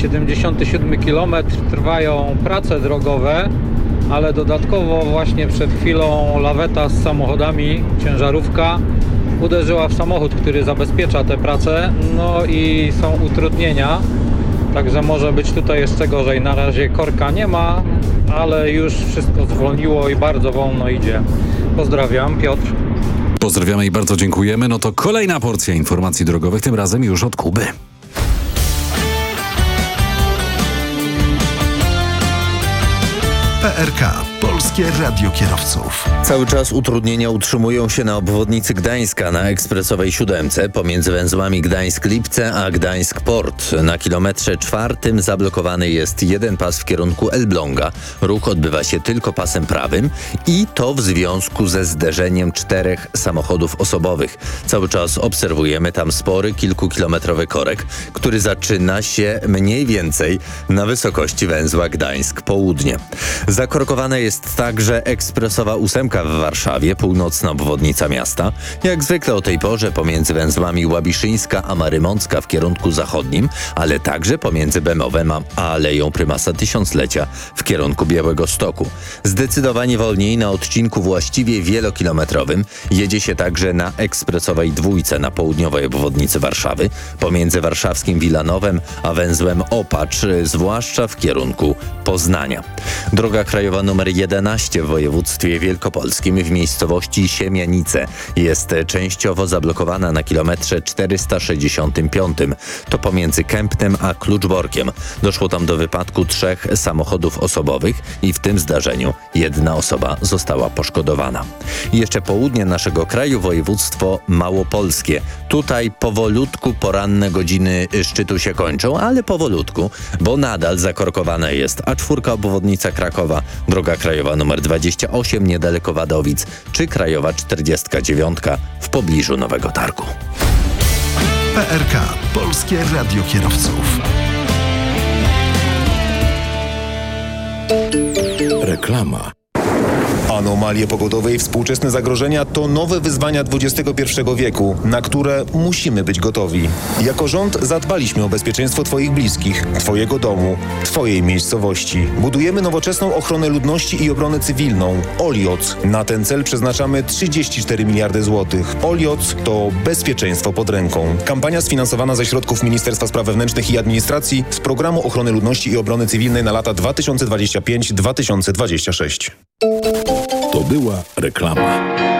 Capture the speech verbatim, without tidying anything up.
siedemdziesiąty siódmy kilometr trwają prace drogowe, ale dodatkowo właśnie przed chwilą laweta z samochodami, ciężarówka, uderzyła w samochód, który zabezpiecza te prace, no i są utrudnienia, także może być tutaj jeszcze gorzej. Na razie korka nie ma, ale już wszystko zwolniło i bardzo wolno idzie. Pozdrawiam, Piotr. Pozdrawiamy i bardzo dziękujemy. No to kolejna porcja informacji drogowych, tym razem już od Kuby. P R K. Polskie Radio Kierowców. Cały czas utrudnienia utrzymują się na obwodnicy Gdańska na ekspresowej siódemce pomiędzy węzłami Gdańsk-Lipce a Gdańsk-Port. Na kilometrze czwartym zablokowany jest jeden pas w kierunku Elbląga. Ruch odbywa się tylko pasem prawym i to w związku ze zderzeniem czterech samochodów osobowych. Cały czas obserwujemy tam spory kilkukilometrowy korek, który zaczyna się mniej więcej na wysokości węzła Gdańsk-Południe. Zakorkowane jest także ekspresowa ósemka w Warszawie, północna obwodnica miasta. Jak zwykle o tej porze pomiędzy węzłami Łabiszyńska a Marymącka w kierunku zachodnim, ale także pomiędzy Bemowem a Aleją Prymasa Tysiąclecia w kierunku Białegostoku. Zdecydowanie wolniej na odcinku właściwie wielokilometrowym jedzie się także na ekspresowej dwójce na południowej obwodnicy Warszawy, pomiędzy warszawskim Wilanowem a węzłem Opacz, zwłaszcza w kierunku Poznania. Droga krajowa numer jedenaście w województwie wielkopolskim w miejscowości Siemianice jest częściowo zablokowana na kilometrze czterysta sześćdziesiątym piątym. To pomiędzy Kępnem a Kluczborkiem. Doszło tam do wypadku trzech samochodów osobowych i w tym zdarzeniu jedna osoba została poszkodowana. I jeszcze południe naszego kraju województwo małopolskie. Tutaj powolutku poranne godziny szczytu się kończą, ale powolutku, bo nadal zakorkowana jest A cztery obwodnica Krakowa, droga krajowa numer dwadzieścia osiem niedaleko Wadowic, czy krajowa czterdziestka dziewiątka w pobliżu Nowego Targu. P R K. Polskie Radio Kierowców. Reklama. Anomalie pogodowe i współczesne zagrożenia to nowe wyzwania dwudziestego pierwszego wieku, na które musimy być gotowi. Jako rząd zadbaliśmy o bezpieczeństwo Twoich bliskich, Twojego domu, Twojej miejscowości. Budujemy nowoczesną ochronę ludności i obronę cywilną. Olioc. Na ten cel przeznaczamy trzydzieści cztery miliardy złotych. Olioc to bezpieczeństwo pod ręką. Kampania sfinansowana ze środków Ministerstwa Spraw Wewnętrznych i Administracji z Programu Ochrony Ludności i Obrony Cywilnej na lata dwa tysiące dwudziesty piąty do dwa tysiące dwudziestego szóstego. To była reklama.